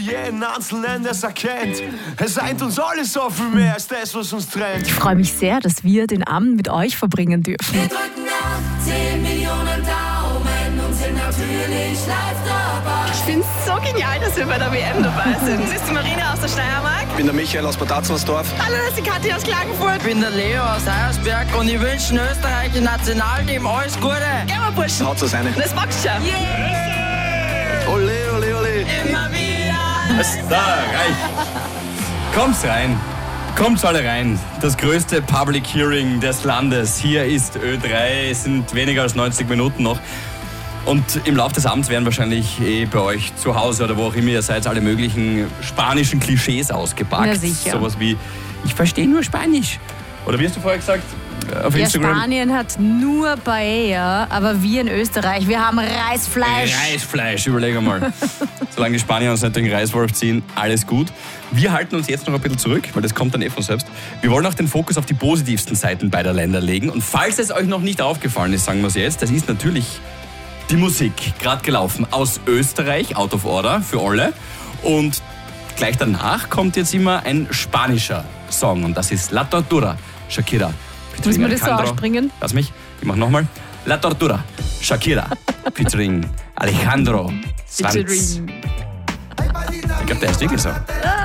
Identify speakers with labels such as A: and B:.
A: Jeden Einzelnen, das erkennt. Es eint uns alle so viel mehr als das, was uns trennt.
B: Ich freue mich sehr, dass wir den Abend mit euch verbringen dürfen.
C: Wir drücken auf 10 Millionen Daumen und sind natürlich live dabei.
D: Ich finde es so genial, dass wir bei der WM dabei sind. Das ist die Marina aus der Steiermark.
E: Ich bin der Michael aus Bad Atzelsdorf.
D: Hallo, das ist die Kathi aus Klagenfurt.
F: Ich bin der Leo aus Eiersberg und ich wünsche Österreich im Nationalteam alles Gute.
D: Gehen wir, Burschen.
E: Haut das eine.
D: Das wächst schon.
E: Ole, ole, ole.
F: Immer wieder.
G: Da, reich. Kommt's rein. Kommt alle rein. Das größte Public Hearing des Landes. Hier ist Ö3. Es sind weniger als 90 Minuten noch. Und im Laufe des Abends werden wahrscheinlich bei euch zu Hause oder wo auch immer ihr seid, alle möglichen spanischen Klischees ausgepackt.
B: Ja, sicher.
G: Sowas wie, ich verstehe nur Spanisch. Oder wie hast du vorher gesagt? Auf
B: Ja,
G: Instagram?
B: Spanien hat nur Paella, aber wir in Österreich, wir haben Reisfleisch.
G: Reisfleisch, überleg einmal. Solange die Spanier uns nicht den Reiswolf ziehen, alles gut. Wir halten uns jetzt noch ein bisschen zurück, weil das kommt dann von selbst. Wir wollen auch den Fokus auf die positivsten Seiten beider Länder legen. Und falls es euch noch nicht aufgefallen ist, sagen wir es jetzt, das ist natürlich die Musik, gerade gelaufen aus Österreich, Out of Order für alle. Und gleich danach kommt jetzt immer ein spanischer Song und das ist La Tortura, Shakira.
B: Müssen wir das so ausspringen?
G: Lass mich, ich mach nochmal. La Tortura, Shakira, featuring Alejandro Sanz. Ich glaube, der ist wirklich so.